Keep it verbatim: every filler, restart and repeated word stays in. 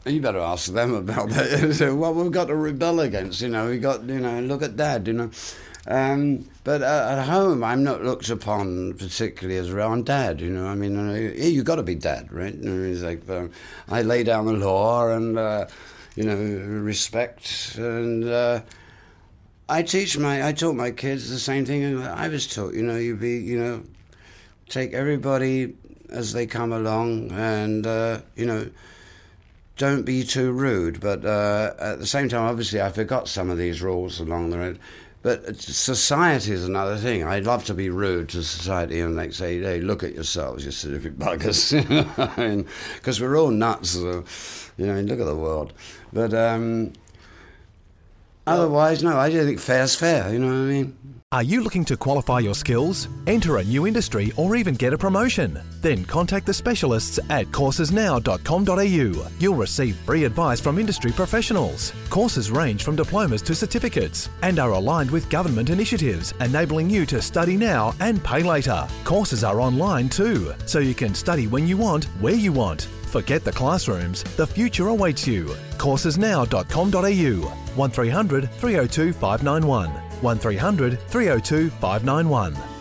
You better ask them about that. What we've got to rebel against, you know. We got, you know, look at Dad, you know. Um, but uh, at home, I'm not looked upon particularly as I'm Dad, you know. I mean, uh, yeah, you got to be Dad, right? You know, it's like uh, I lay down the law and uh, you know, respect, and uh, I teach my, I taught my kids the same thing I was taught. You know, you be, you know, take everybody as they come along, and uh, you know. Don't be too rude, but uh, at the same time, obviously, I forgot some of these rules along the road. But society is another thing. I'd love to be rude to society and like say, hey, look at yourselves, you silly buggers. Because we're all nuts, so, you know, I mean, look at the world. But um, otherwise, no, I don't think fair's fair, you know what I mean? Are you looking to qualify your skills, enter a new industry, or even get a promotion? Then contact the specialists at courses now dot com dot a u. You'll receive free advice from industry professionals. Courses range from diplomas to certificates and are aligned with government initiatives, enabling you to study now and pay later. Courses are online too, so you can study when you want, where you want. Forget the classrooms, the future awaits you. courses now dot com dot a u. one three hundred, three oh two, five nine one. one three hundred, three oh two, five nine one.